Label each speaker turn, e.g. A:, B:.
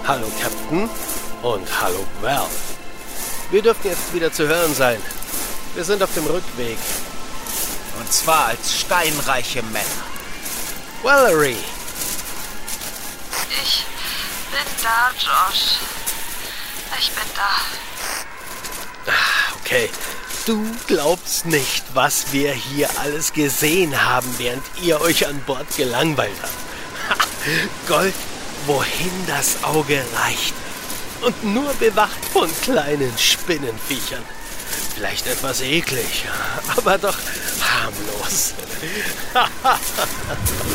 A: Hallo Captain und hallo Val. Wir dürften jetzt wieder zu hören sein. Wir sind auf dem Rückweg.
B: Und zwar als steinreiche Männer.
A: Valerie!
C: Ich bin da, Josh. Ich bin da.
A: Okay, du glaubst nicht, was wir hier alles gesehen haben, während ihr euch an Bord gelangweilt habt. Gold, wohin das Auge reicht. Und nur bewacht von kleinen Spinnenviechern. Vielleicht etwas eklig, aber doch harmlos.